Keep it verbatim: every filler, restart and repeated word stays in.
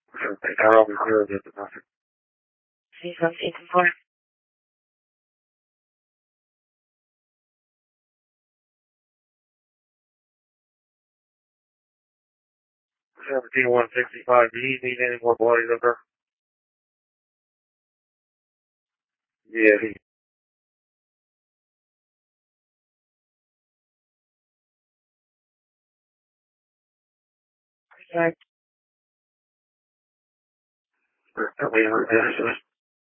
They're always clear with the nothing. See something for seventeen one sixty-five. Do you need any more bodies up there? Yeah, he. Okay. Are we hurt?